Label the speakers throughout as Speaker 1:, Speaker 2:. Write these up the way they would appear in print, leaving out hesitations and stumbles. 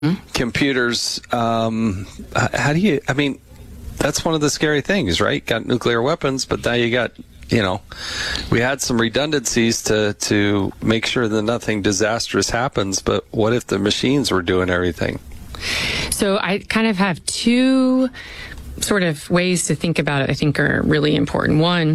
Speaker 1: computers. How do you, I mean, that's one of the scary things, right? Got nuclear weapons, but now you got, we had some redundancies to make sure that nothing disastrous happens, but what if the machines were doing everything?
Speaker 2: So I kind of have two sort of ways to think about it I think are really important. One,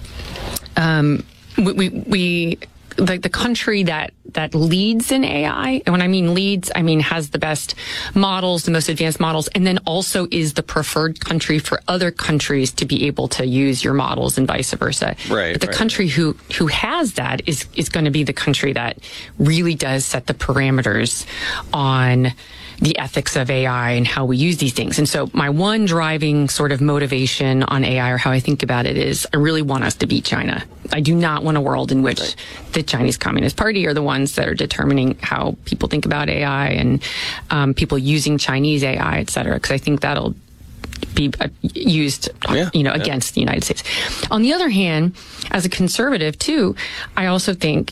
Speaker 2: we like the country that leads in AI, and when I mean leads, I mean has the best models, the most advanced models, and then also is the preferred country for other countries to be able to use your models and vice versa.
Speaker 1: Right.
Speaker 2: But the country who has that is going to be the country that really does set the parameters on the ethics of AI and how we use these things. And so my one driving sort of motivation on AI, or how I think about it, is I really want us to beat China. I do not want a world in which the Chinese Communist Party are the ones that are determining how people think about AI and people using Chinese AI, et cetera, because I think that'll be used, against the United States. On the other hand, as a conservative too, I also think,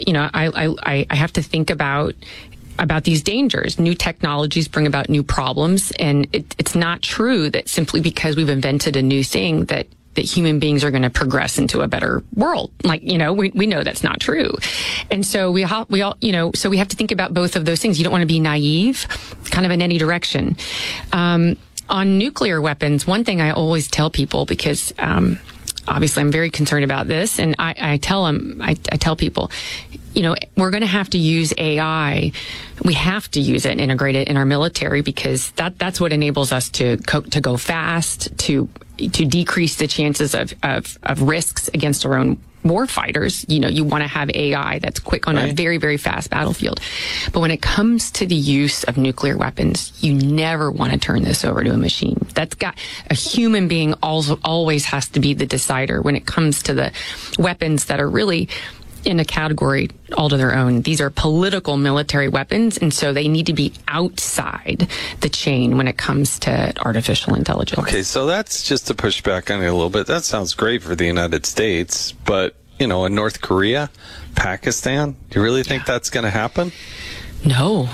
Speaker 2: I have to think about these dangers. New technologies bring about new problems, and it's not true that simply because we've invented a new thing that human beings are going to progress into a better world. We know that's not true. And so we have to think about both of those things. You don't want to be naive, kind of in any direction. On nuclear weapons, one thing I always tell people, because obviously I'm very concerned about this, and I tell people, we're going to have to use AI. We have to use it and integrate it in our military, because that's what enables us to go fast, to decrease the chances of risks against our own war fighters. You want to have AI that's quick on a very, very fast battlefield. But when it comes to the use of nuclear weapons, you never want to turn this over to a machine. That's got a human being always has to be the decider when it comes to the weapons that are really in a category all to their own. These are political military weapons, and so they need to be outside the chain when it comes to artificial intelligence. Okay,
Speaker 1: so that's just to push back on it a little bit. That sounds great for the United States, but, in North Korea, Pakistan, do you really think that's going to happen?
Speaker 2: No.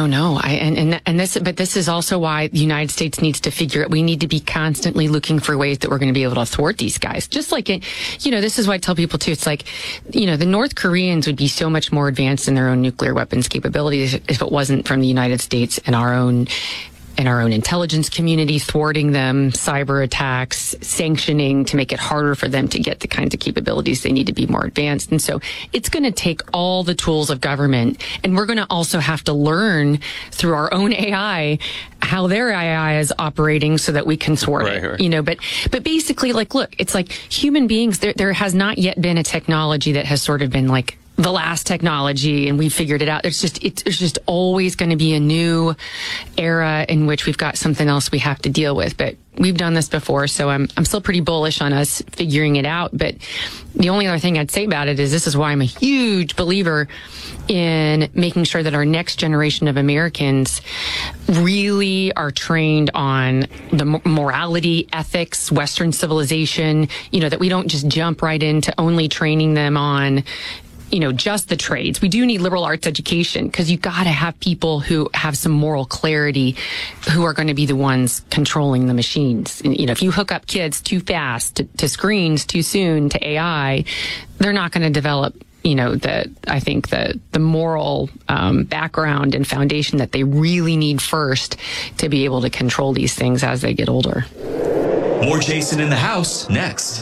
Speaker 2: This is also why the United States needs to figure it. We need to be constantly looking for ways that we're going to be able to thwart these guys. Just like this is why I tell people too, it's like, the North Koreans would be so much more advanced in their own nuclear weapons capabilities if it wasn't from the United States and our own intelligence community thwarting them, cyber attacks, sanctioning to make it harder for them to get the kinds of capabilities they need to be more advanced. And so it's going to take all the tools of government, and we're going to also have to learn through our own AI how their AI is operating so that we can thwart it. But basically, look, it's like human beings, there has not yet been a technology that has sort of been like the last technology and we figured it out. There's just always going to be a new era in which we've got something else we have to deal with. But we've done this before, so I'm still pretty bullish on us figuring it out. But the only other thing I'd say about it is this is why I'm a huge believer in making sure that our next generation of Americans really are trained on the morality, ethics, Western civilization, that we don't just jump right into only training them on just the trades. We do need liberal arts education, because you got to have people who have some moral clarity, who are going to be the ones controlling the machines. If you hook up kids too fast to screens too soon to AI, they're not going to develop the moral background and foundation that they really need first to be able to control these things as they get older.
Speaker 3: More Jason in the House next.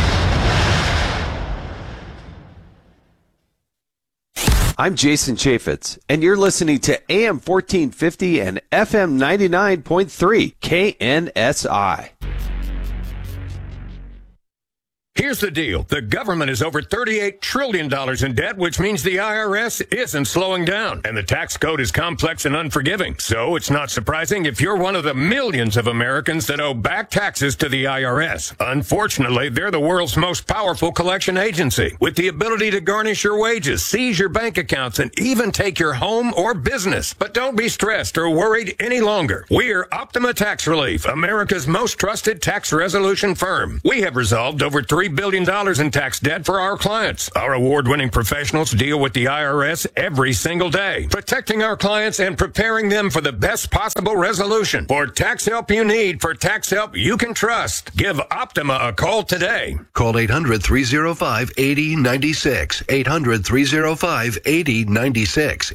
Speaker 4: I'm Jason Chaffetz, and you're listening to AM 1450 and FM 99.3 KNSI.
Speaker 5: Here's the deal. The government is over $38 trillion in debt, which means the IRS isn't slowing down. And the tax code is complex and unforgiving. So it's not surprising if you're one of the millions of Americans that owe back taxes to the IRS. Unfortunately, they're the world's most powerful collection agency, with the ability to garnish your wages, seize your bank accounts, and even take your home or business. But don't be stressed or worried any longer. We're Optima Tax Relief, America's most trusted tax resolution firm. We have resolved over $3 $3 billion in tax debt for our clients. Our award-winning professionals deal with the IRS every single day, protecting our clients and preparing them for the best possible resolution. For tax help you need, for tax help you can trust, give Optima a call today.
Speaker 6: Call 800-305-8096. 800-305-8096.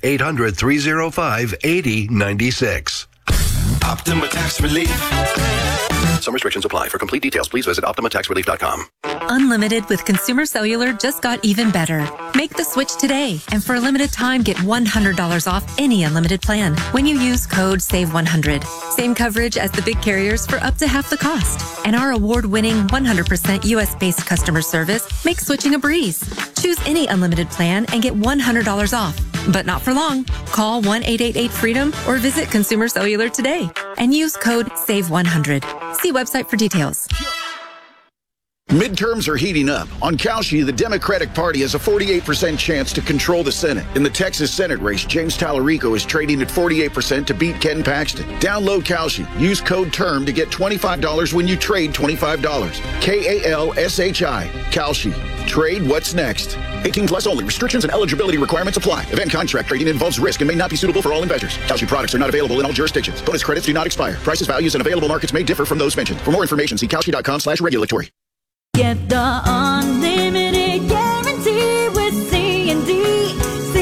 Speaker 6: 800-305-8096.
Speaker 7: Optima Tax Relief.
Speaker 6: Some restrictions apply. For complete details, please visit OptimaTaxRelief.com.
Speaker 8: Unlimited with Consumer Cellular just got even better. Make the switch today, and for a limited time, get $100 off any unlimited plan when you use code SAVE100. Same coverage as the big carriers for up to half the cost. And our award-winning 100% U.S.-based customer service makes switching a breeze. Choose any unlimited plan and get $100 off. But not for long. Call 1-888-FREEDOM or visit Consumer Cellular today and use code SAVE100. See website for details.
Speaker 9: Midterms are heating up. On Kalshi, the Democratic Party has a 48% chance to control the Senate. In the Texas Senate race, James Tallarico is trading at 48% to beat Ken Paxton. Download Kalshi. Use code TERM to get $25 when you trade $25. KALSHI. Kalshi. Trade what's next. 18 plus only. Restrictions and eligibility requirements apply. Event contract trading involves risk and may not be suitable for all investors. Kalshi products are not available in all jurisdictions. Bonus credits do not expire. Prices, values, and available markets may differ from those mentioned. For more information, see kalshi.com/regulatory.
Speaker 10: Get the unlimited guarantee with C&D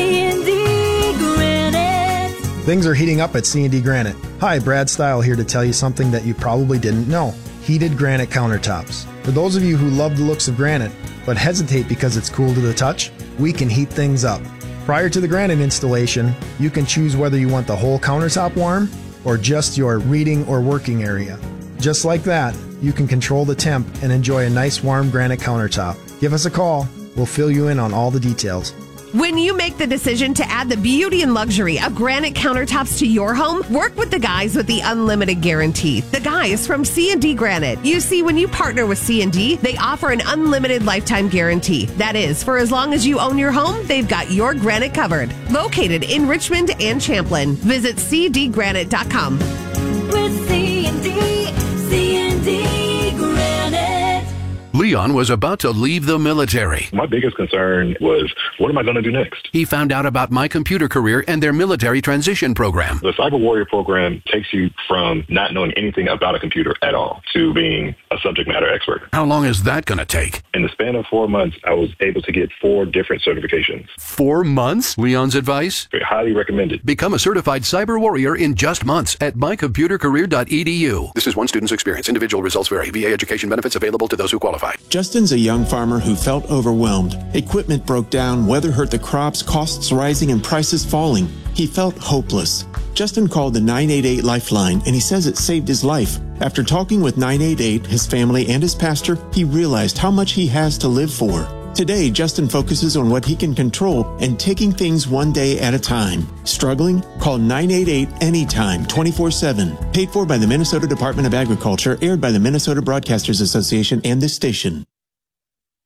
Speaker 10: Granite.
Speaker 11: Things are heating up at C&D Granite. Hi, Brad Stile here to tell you something that you probably didn't know. Heated granite countertops. For those of you who love the looks of granite, but hesitate because it's cool to the touch, we can heat things up. Prior to the granite installation, you can choose whether you want the whole countertop warm or just your reading or working area. Just like that, you can control the temp and enjoy a nice warm granite countertop. Give us a call. We'll fill you in on all the details.
Speaker 12: When you make the decision to add the beauty and luxury of granite countertops to your home, work with the guys with the unlimited guarantee. The guys from C&D Granite. You see, when you partner with C&D, they offer an unlimited lifetime guarantee. That is, for as long as you own your home, they've got your granite covered. Located in Richmond and Champlin. Visit cdgranite.com.
Speaker 10: With C&D Granite.
Speaker 6: Leon was about to leave the military.
Speaker 13: My biggest concern was, what am I going to do next?
Speaker 6: He found out about My Computer Career and their military transition program.
Speaker 13: The Cyber Warrior program takes you from not knowing anything about a computer at all to being a subject matter expert.
Speaker 6: How long is that going to take?
Speaker 13: In the span of 4 months, I was able to get 4 different certifications.
Speaker 6: 4 months? Leon's advice?
Speaker 13: Highly recommended.
Speaker 6: Become a certified cyber warrior in just months at mycomputercareer.edu. This is one student's experience. Individual results vary. VA education benefits available to those who qualify.
Speaker 14: Justin's a young farmer who felt overwhelmed. Equipment broke down, weather hurt the crops, costs rising, and prices falling. He felt hopeless. Justin called the 988 Lifeline, and he says it saved his life. After talking with 988, his family, and his pastor, he realized how much he has to live for. Today, Justin focuses on what he can control and taking things one day at a time. Struggling? Call 988 anytime, 24/7. Paid for by the Minnesota Department of Agriculture, aired by the Minnesota Broadcasters Association and this station.